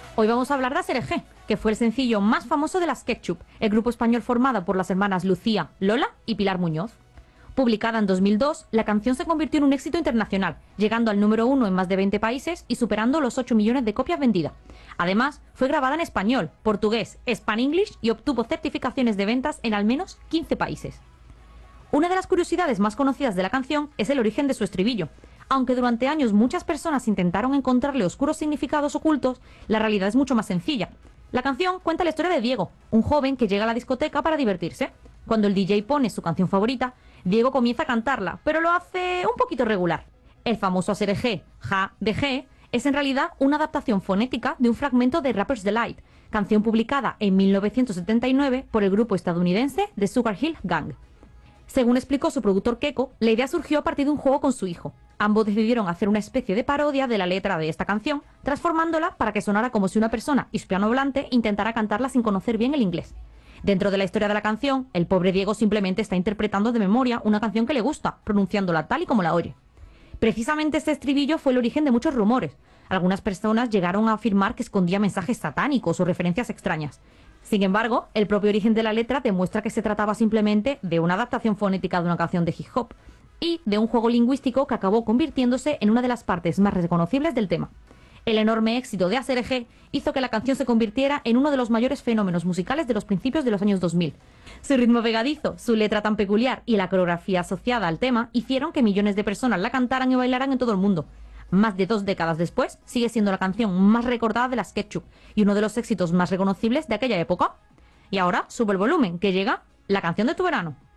Hoy vamos a hablar de Aserejé, que fue el sencillo más famoso de las Ketchup, el grupo español formado por las hermanas Lucía, Lola y Pilar Muñoz. Publicada en 2002, la canción se convirtió en un éxito internacional, llegando al número 1 en más de 20 países y superando los 8 millones de copias vendidas. Además, fue grabada en español, portugués, Span-English y obtuvo certificaciones de ventas en al menos 15 países. Una de las curiosidades más conocidas de la canción es el origen de su estribillo. Aunque durante años muchas personas intentaron encontrarle oscuros significados ocultos, la realidad es mucho más sencilla. La canción cuenta la historia de Diego, un joven que llega a la discoteca para divertirse. Cuando el DJ pone su canción favorita, Diego comienza a cantarla, pero lo hace un poquito regular. El famoso Aserejé, ja de G, es en realidad una adaptación fonética de un fragmento de Rapper's Delight, canción publicada en 1979 por el grupo estadounidense The Sugar Hill Gang. Según explicó su productor Keiko, la idea surgió a partir de un juego con su hijo. Ambos decidieron hacer una especie de parodia de la letra de esta canción, transformándola para que sonara como si una persona hispanohablante intentara cantarla sin conocer bien el inglés. Dentro de la historia de la canción, el pobre Diego simplemente está interpretando de memoria una canción que le gusta, pronunciándola tal y como la oye. Precisamente este estribillo fue el origen de muchos rumores. Algunas personas llegaron a afirmar que escondía mensajes satánicos o referencias extrañas. Sin embargo, el propio origen de la letra demuestra que se trataba simplemente de una adaptación fonética de una canción de hip hop y de un juego lingüístico que acabó convirtiéndose en una de las partes más reconocibles del tema. El enorme éxito de Aserejé hizo que la canción se convirtiera en uno de los mayores fenómenos musicales de los principios de los años 2000. Su ritmo pegadizo, su letra tan peculiar y la coreografía asociada al tema hicieron que millones de personas la cantaran y bailaran en todo el mundo. Más de 2 décadas después, sigue siendo la canción más recordada de las Ketchup y uno de los éxitos más reconocibles de aquella época. Y ahora, sube el volumen, que llega la canción de tu verano.